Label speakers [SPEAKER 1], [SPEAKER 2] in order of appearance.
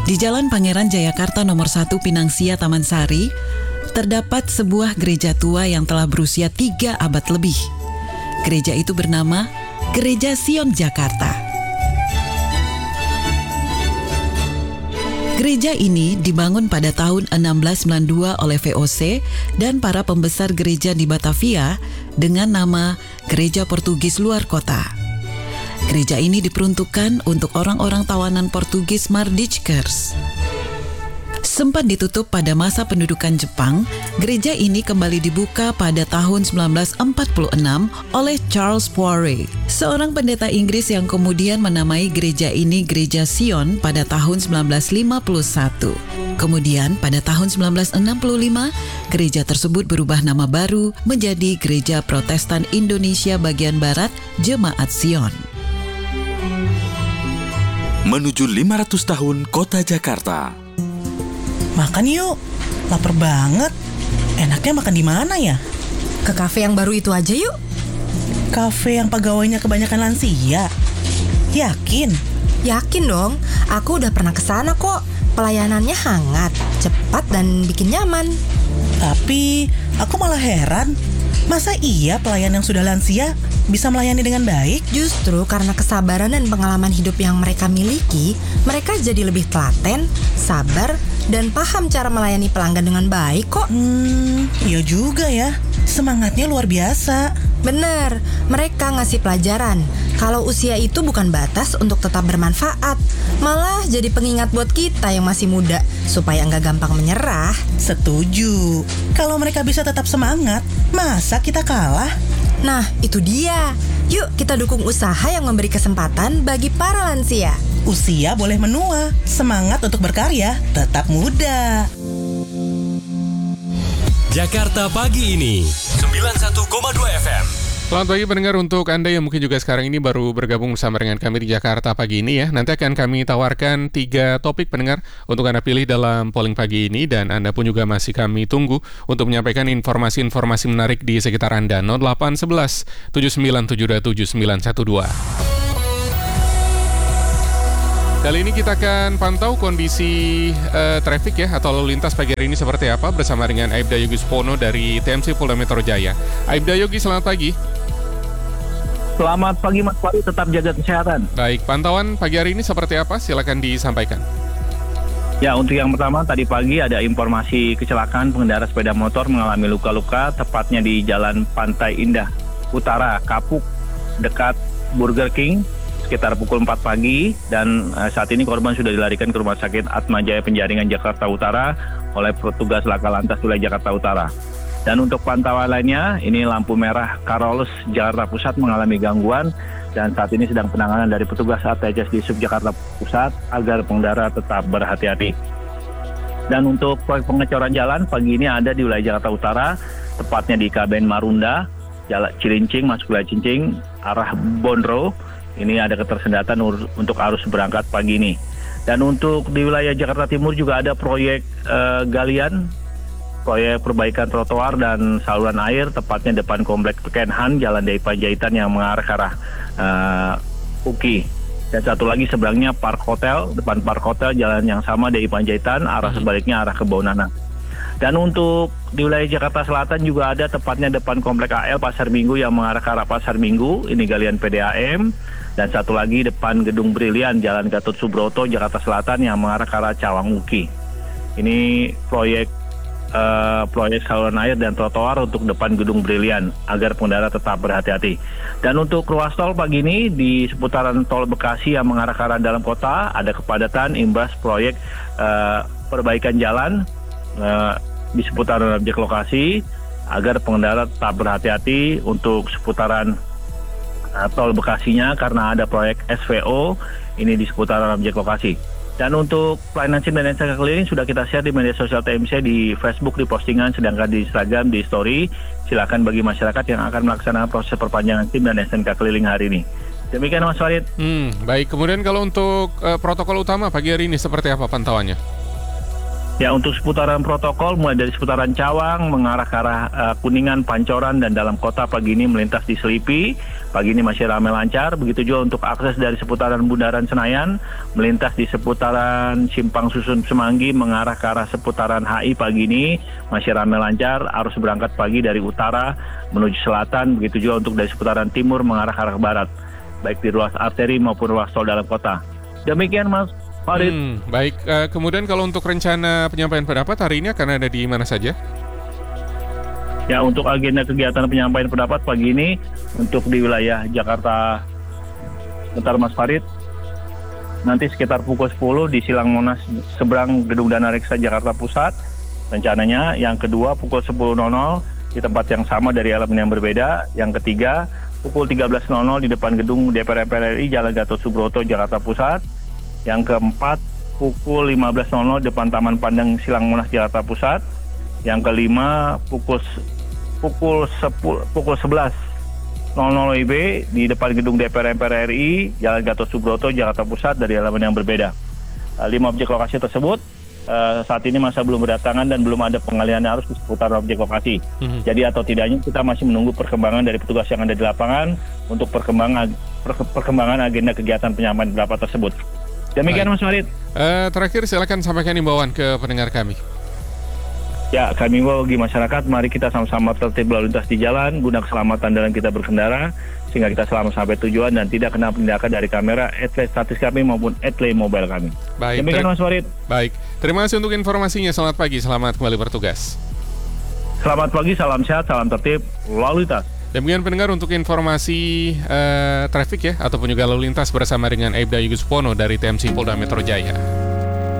[SPEAKER 1] Di Jalan Pangeran Jayakarta nomor 1 Pinangsia Taman Sari, terdapat sebuah gereja tua yang telah berusia 3 abad lebih. Gereja itu bernama Gereja Sion Jakarta. Gereja ini dibangun pada tahun 1692 oleh VOC dan para pembesar gereja di Batavia dengan nama Gereja Portugis Luar Kota. Gereja ini diperuntukkan untuk orang-orang tawanan Portugis Mardijkers. Sempat ditutup pada masa pendudukan Jepang, gereja ini kembali dibuka pada tahun 1946 oleh Charles Poiré, seorang pendeta Inggris yang kemudian menamai gereja ini Gereja Sion pada tahun 1951. Kemudian pada tahun 1965, gereja tersebut berubah nama baru menjadi Gereja Protestan Indonesia Bagian Barat Jemaat Sion.
[SPEAKER 2] Menuju 500 tahun Kota Jakarta.
[SPEAKER 3] Makan yuk, lapar banget. Enaknya makan di mana ya?
[SPEAKER 4] Ke kafe yang baru itu aja yuk.
[SPEAKER 3] Kafe yang pegawainya kebanyakan lansia. Yakin?
[SPEAKER 4] Yakin dong, aku udah pernah kesana kok. Pelayanannya hangat, cepat, dan bikin nyaman.
[SPEAKER 3] Tapi aku malah heran, masa iya pelayan yang sudah lansia bisa melayani dengan baik?
[SPEAKER 4] Justru karena kesabaran dan pengalaman hidup yang mereka miliki, mereka jadi lebih telaten, sabar, dan paham cara melayani pelanggan dengan baik kok.
[SPEAKER 3] Iya juga ya. Semangatnya luar biasa.
[SPEAKER 4] Bener, mereka ngasih pelajaran kalau usia itu bukan batas untuk tetap bermanfaat. Malah jadi pengingat buat kita yang masih muda supaya nggak gampang menyerah.
[SPEAKER 3] Setuju. Kalau mereka bisa tetap semangat, masa kita kalah?
[SPEAKER 4] Nah, itu dia. Yuk kita dukung usaha yang memberi kesempatan bagi para lansia.
[SPEAKER 3] Usia boleh menua, semangat untuk berkarya tetap muda.
[SPEAKER 5] Jakarta Pagi ini 91,2 FM.
[SPEAKER 6] Selamat pagi pendengar, untuk Anda yang mungkin juga sekarang ini baru bergabung bersama dengan kami di Jakarta Pagi ini ya. Nanti akan kami tawarkan 3 topik pendengar untuk Anda pilih dalam polling pagi ini, dan Anda pun juga masih kami tunggu untuk menyampaikan informasi-informasi menarik di sekitar Anda. 0811 7972 7912. Kali ini kita akan pantau kondisi trafik ya, atau lalu lintas pagi hari ini seperti apa bersama dengan Aibda Yogi Supono dari TMC Polda Metro Jaya. Aibda Yogi, selamat pagi.
[SPEAKER 7] Selamat pagi Mas Fahri, tetap jaga kesehatan.
[SPEAKER 6] Baik, pantauan pagi hari ini seperti apa? Silakan disampaikan.
[SPEAKER 7] Ya, untuk yang pertama tadi pagi ada informasi kecelakaan pengendara sepeda motor mengalami luka-luka, tepatnya di Jalan Pantai Indah Utara, Kapuk, dekat Burger King, sekitar pukul 4 pagi, dan saat ini korban sudah dilarikan ke Rumah Sakit Atma Jaya Penjaringan Jakarta Utara oleh petugas Laka Lantas wilayah Jakarta Utara. Dan untuk pantauan lainnya, ini lampu merah Carolus Jakarta Pusat mengalami gangguan, dan saat ini sedang penanganan dari petugas ATCS di Sub Jakarta Pusat agar pengendara tetap berhati-hati. Dan untuk proyek pengecoran jalan pagi ini ada di wilayah Jakarta Utara, tepatnya di KBN Marunda, Jalan Cilincing masuk wilayah Cilincing arah Bondro. Ini ada ketersendatan untuk arus berangkat pagi ini. Dan untuk di wilayah Jakarta Timur juga ada proyek galian, proyek perbaikan trotoar dan saluran air, tepatnya depan komplek Pekenhan, Jalan Dai Panjaitan yang mengarah ke arah UKI. Dan satu lagi seberangnya Park Hotel, depan Park Hotel, jalan yang sama Dai Panjaitan, arah sebaliknya arah ke Baunana. Dan untuk di wilayah Jakarta Selatan juga ada, tepatnya depan komplek AL Pasar Minggu yang mengarah ke arah Pasar Minggu, ini galian PDAM. Dan satu lagi depan Gedung Brilian, Jalan Gatot Subroto, Jakarta Selatan yang mengarah ke arah Cawang UKI. Ini proyek saluran air dan trotoar untuk depan Gedung Brilian agar pengendara tetap berhati-hati. Dan untuk ruas tol pagi ini di seputaran tol Bekasi yang mengarah ke arah dalam kota ada kepadatan imbas proyek perbaikan jalan di seputaran objek lokasi agar pengendara tetap berhati-hati untuk seputaran tol Bekasinya karena ada proyek SVO ini di seputaran objek lokasi. Dan untuk pelayanan SIM dan STNK keliling sudah kita share di media sosial TMC, di Facebook, di postingan, sedangkan di Instagram, di story. Silakan bagi masyarakat yang akan melaksanakan proses perpanjangan SIM dan STNK keliling hari ini. Demikian Mas Farid.
[SPEAKER 6] Baik, kemudian kalau untuk protokol utama pagi hari ini seperti apa pantauannya?
[SPEAKER 7] Ya, untuk seputaran protokol mulai dari seputaran Cawang mengarah ke arah Kuningan, Pancoran dan dalam kota pagi ini melintas di Selipi. Pagi ini masih ramai lancar. Begitu juga untuk akses dari seputaran Bundaran Senayan melintas di seputaran Simpang Susun Semanggi mengarah ke arah seputaran HI pagi ini masih ramai lancar. Arus berangkat pagi dari utara menuju selatan. Begitu juga untuk dari seputaran timur mengarah ke arah barat, baik di ruas arteri maupun ruas tol dalam kota. Demikian Mas Farid.
[SPEAKER 6] Baik, kemudian kalau untuk rencana penyampaian pendapat hari ini akan ada di mana saja?
[SPEAKER 7] Ya, untuk agenda kegiatan penyampaian pendapat pagi ini untuk di wilayah Jakarta, bentar Mas Farid, nanti sekitar pukul 10 di Silang Monas seberang Gedung Dana Reksa Jakarta Pusat. Rencananya yang kedua pukul 10.00 di tempat yang sama dari elemen yang berbeda. Yang ketiga pukul 13.00 di depan Gedung DPR RI Jalan Gatot Subroto Jakarta Pusat. Yang keempat, pukul 15.00 depan Taman Pandang Silang Monas Jakarta Pusat. Yang kelima, pukul 11.00 WIB di depan Gedung DPR RI Jalan Gatot Subroto Jakarta Pusat dari elemen yang berbeda. 5 objek lokasi tersebut saat ini masa belum berdatangan dan belum ada pengalihan arus di seputar objek lokasi. Jadi atau tidaknya kita masih menunggu perkembangan dari petugas yang ada di lapangan untuk perkembangan agenda kegiatan penyampaian pendapat tersebut. Demikian Mas Farid.
[SPEAKER 6] Terakhir silakan sampaikan imbauan ke pendengar kami.
[SPEAKER 7] Ya, kami himbau bagi masyarakat, mari kita sama-sama tertib lalu lintas di jalan, guna keselamatan dalam kita berkendara, sehingga kita selamat sampai tujuan dan tidak kena penindakan dari kamera, etle statis kami maupun etle mobile kami.
[SPEAKER 6] Baik,
[SPEAKER 7] demikian Mas Farid.
[SPEAKER 6] Baik, terima kasih untuk informasinya. Selamat pagi, selamat kembali bertugas.
[SPEAKER 7] Selamat pagi, salam sehat, salam tertib, lalu lintas.
[SPEAKER 6] Demikian pendengar untuk informasi trafik ya, ataupun juga lalu lintas bersama dengan Aibda Yugus Pono dari TMC Polda Metro Jaya.